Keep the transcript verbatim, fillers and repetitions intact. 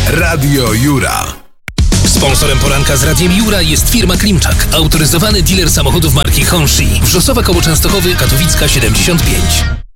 Radio Jura. Sponsorem poranka z Radiem Jura jest firma Klimczak, autoryzowany dealer samochodów marki Honshi. Wrzosowa koło Częstochowy, Katowicka siedemdziesiąt pięć.